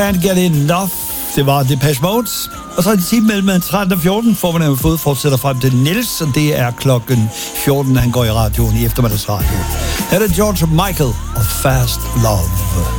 Can't Get Enough. Det var Depeche Mode. Og så er det time mellem 13 og 14, får man fået fortsætter frem til Niels, og det er klokken 14, han går i radioen i eftermiddagsradio. Her er det George Michael og Fast Love.